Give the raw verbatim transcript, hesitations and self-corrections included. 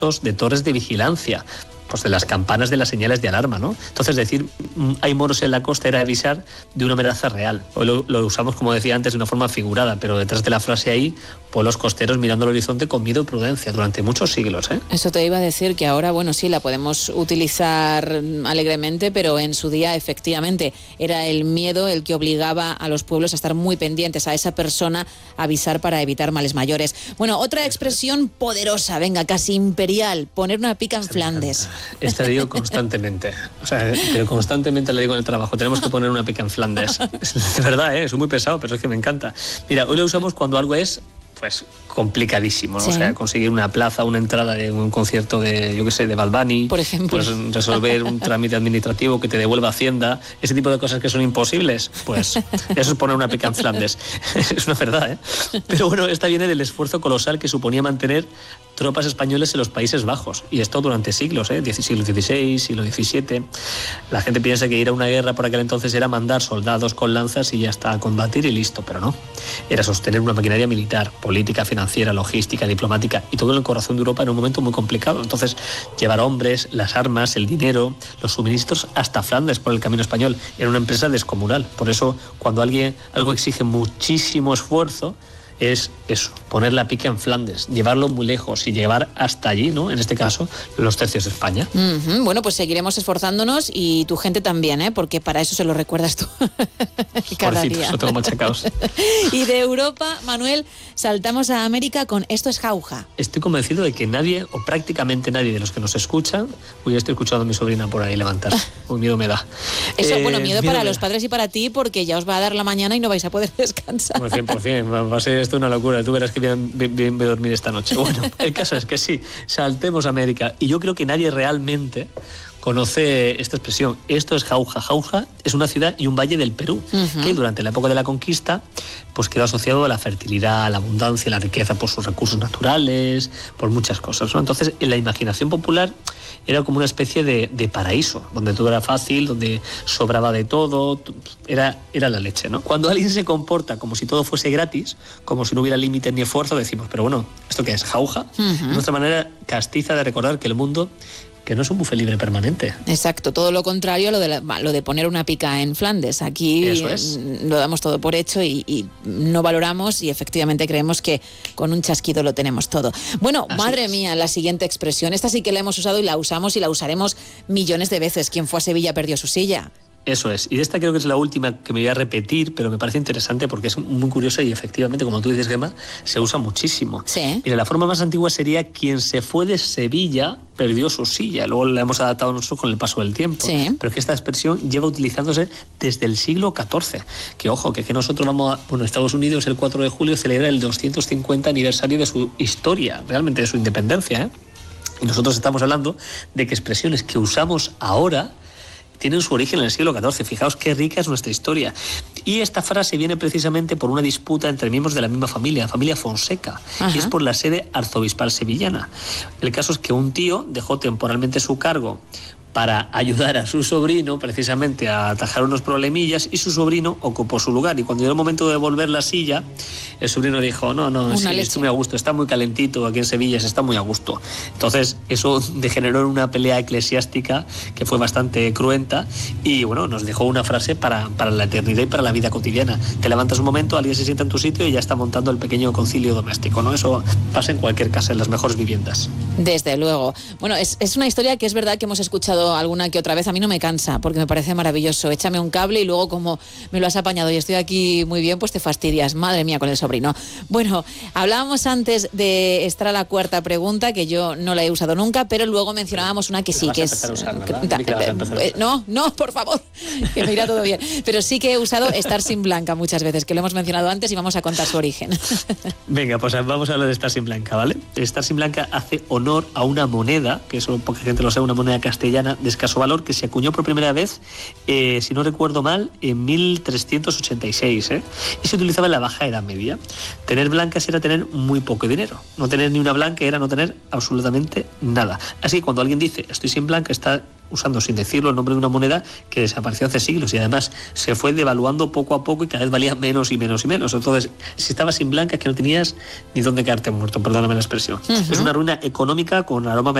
de torres de vigilancia, pues de las campanas de las señales de alarma, ¿no? Entonces, decir, hay moros en la costa era avisar de una amenaza real. Hoy lo, lo usamos, como decía antes, de una forma figurada, pero detrás de la frase ahí, pueblos costeros mirando al horizonte con miedo y prudencia durante muchos siglos, ¿eh? Eso te iba a decir, que ahora, bueno, sí, la podemos utilizar alegremente, pero en su día, efectivamente, era el miedo el que obligaba a los pueblos a estar muy pendientes, a esa persona a avisar para evitar males mayores. Bueno, otra expresión poderosa, venga, casi imperial, poner una pica en Flandes. Esta le digo constantemente, o sea, pero constantemente le digo en el trabajo, tenemos que poner una pica en Flandes. Es de verdad, ¿eh? Es muy pesado, pero es que me encanta. Mira, hoy lo usamos cuando algo es, pues, complicadísimo, ¿no? Sí. O sea, conseguir una plaza, una entrada de un concierto de, yo qué sé, de Bad Bunny, por ejemplo, pues resolver un trámite administrativo que te devuelva Hacienda, ese tipo de cosas que son imposibles, pues eso es poner una pica en Flandes. Es una verdad, ¿eh? Pero bueno, esta viene del esfuerzo colosal que suponía mantener tropas españoles en los Países Bajos, y esto durante siglos, ¿eh? Siglo dieciséis, siglo diecisiete. La gente piensa que ir a una guerra por aquel entonces era mandar soldados con lanzas y ya está, a combatir y listo, pero no. Era sostener una maquinaria militar, política, financiera, logística, diplomática, y todo en el corazón de Europa en un momento muy complicado. Entonces, llevar hombres, las armas, el dinero, los suministros hasta Flandes por el camino español era una empresa descomunal. Por eso, cuando alguien algo exige muchísimo esfuerzo, es eso, poner la pica en Flandes, llevarlo muy lejos y llevar hasta allí, ¿no? En este caso, los tercios de España. Uh-huh. Bueno, pues seguiremos esforzándonos, y tu gente también, ¿eh? Porque para eso se lo recuerdas tú cada Pobrecitos, día. lo tengo machacados. Y de Europa, Manuel, saltamos a América con esto es jauja. Estoy convencido de que nadie, o prácticamente nadie de los que nos escuchan, uy, estoy escuchando a mi sobrina por ahí levantarse, un miedo me da. Eso, eh, bueno, miedo, miedo para los da. padres y para ti, porque ya os va a dar la mañana y no vais a poder descansar. Pues cien por ciento, va a ser esto una locura, tú verás que bien, bien, bien voy a dormir esta noche. Bueno, el caso es que sí, saltemos a América, y yo creo que nadie realmente conoce esta expresión. Esto es Jauja. Jauja es una ciudad y un valle del Perú, uh-huh, que durante la época de la conquista pues quedó asociado a la fertilidad, a la abundancia, a la riqueza por sus recursos naturales, por muchas cosas, ¿no? Entonces, en la imaginación popular era como una especie de, de paraíso, donde todo era fácil, donde sobraba de todo, era, era la leche, ¿no? Cuando alguien se comporta como si todo fuese gratis, como si no hubiera límites ni esfuerzo, decimos, pero bueno, ¿esto qué es? ¿Jauja? Uh-huh. Nuestra manera castiza de recordar que el mundo, que no es un buffet libre permanente. Exacto, todo lo contrario a lo de, la, lo de poner una pica en Flandes. Aquí es. Lo damos todo por hecho y, y no valoramos, y efectivamente creemos que con un chasquido lo tenemos todo. Bueno, así madre es. Mía, la siguiente expresión. Esta sí que la hemos usado y la usamos y la usaremos millones de veces. Quien fue a Sevilla perdió su silla. Eso es, y esta creo que es la última que me voy a repetir, pero me parece interesante porque es muy curiosa y efectivamente, como tú dices, Gemma, se usa muchísimo. Sí. Mira, la forma más antigua sería quien se fue de Sevilla perdió su silla, luego la hemos adaptado nosotros con el paso del tiempo. Sí. Pero es que esta expresión lleva utilizándose desde el siglo catorce, que ojo, que, que nosotros vamos a, bueno, Estados Unidos el cuatro de julio celebra el doscientos cincuenta aniversario de su historia, realmente de su independencia, ¿eh? Y nosotros estamos hablando de que expresiones que usamos ahora tienen su origen en el siglo catorce. Fijaos qué rica es nuestra historia. Y esta frase viene precisamente por una disputa entre miembros de la misma familia, la familia Fonseca, Ajá. y es por la sede arzobispal sevillana. El caso es que un tío dejó temporalmente su cargo para ayudar a su sobrino precisamente a atajar unos problemillas, y su sobrino ocupó su lugar, y cuando llegó el momento de devolver la silla, el sobrino dijo, no, no, sí, estoy muy a gusto, está muy calentito aquí en Sevilla, se está muy a gusto. Entonces eso degeneró en una pelea eclesiástica que fue bastante cruenta, y bueno, nos dejó una frase para, para la eternidad y para la vida cotidiana. Te levantas un momento, alguien se sienta en tu sitio y ya está montando el pequeño concilio doméstico, ¿no? Eso pasa en cualquier casa, en las mejores viviendas. Desde luego. Bueno, es, es una historia que es verdad que hemos escuchado alguna que otra vez. A mí no me cansa porque me parece maravilloso. Échame un cable y luego, como me lo has apañado y estoy aquí muy bien, pues te fastidias. Madre mía, con el sobrino. Bueno, hablábamos antes de estar a la cuarta pregunta, que yo no la he usado nunca, pero luego mencionábamos una que sí, que es... No, no, por favor, que me irá todo bien. Pero sí que he usado estar sin blanca muchas veces, que lo hemos mencionado antes y vamos a contar su origen. Venga, pues vamos a hablar de estar sin blanca, ¿vale? Estar sin blanca hace honor a una moneda, que eso poca gente lo sabe, una moneda castellana, moneda de escaso valor que se acuñó por primera vez, eh, si no recuerdo mal, en mil trescientos ochenta y seis, ¿eh? y se utilizaba en la Baja Edad Media. Tener blancas era tener muy poco dinero. No tener ni una blanca era no tener absolutamente nada. Así que cuando alguien dice estoy sin blanca, está usando sin decirlo el nombre de una moneda que desapareció hace siglos y además se fue devaluando poco a poco y cada vez valía menos y menos y menos. Entonces, si estabas sin blanca es que no tenías ni dónde quedarte muerto, perdóname la expresión. Uh-huh. Es una ruina económica con aroma